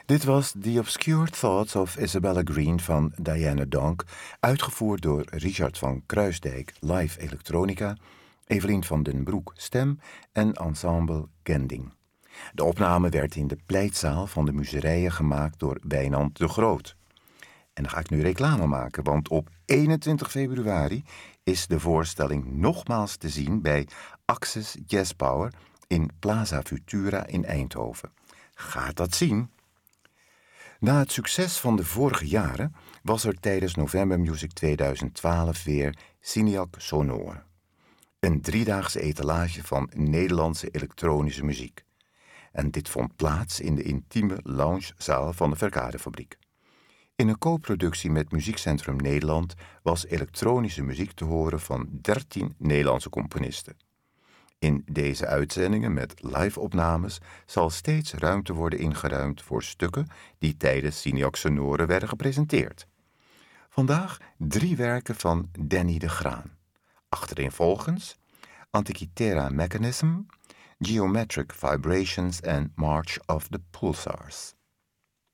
Dit was The Obscure Thoughts of Isabella Green van Diana Donk, uitgevoerd door Richard van Kruisdijk, live elektronica, Evelien van den Broek, stem en ensemble Gending. De opname werd in de pleitzaal van de Muzereien gemaakt door Wijnand de Groot. En dan ga ik nu reclame maken, want op 21 februari is de voorstelling nogmaals te zien bij Access Jazz Power in Plaza Futura in Eindhoven. Ga dat zien! Na het succes van de vorige jaren was er tijdens November Music 2012 weer Cineac Sonore. Een 3-daagse etalage van Nederlandse elektronische muziek. En dit vond plaats in de intieme loungezaal van de Verkadefabriek. In een co-productie met Muziekcentrum Nederland was elektronische muziek te horen van 13 Nederlandse componisten. In deze uitzendingen met live-opnames zal steeds ruimte worden ingeruimd voor stukken die tijdens Cineac Sonore werden gepresenteerd. Vandaag 3 werken van Danny de Graan. Achtereenvolgens Antikythera Mechanism, Geometric Vibrations en March of the Pulsars.